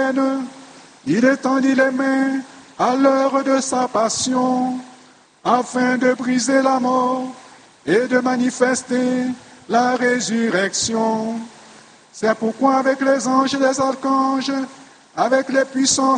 peine, il étendit les mains à l'heure de sa passion, afin de briser la mort et de manifester la résurrection. C'est pourquoi avec les anges et les archanges, avec les puissances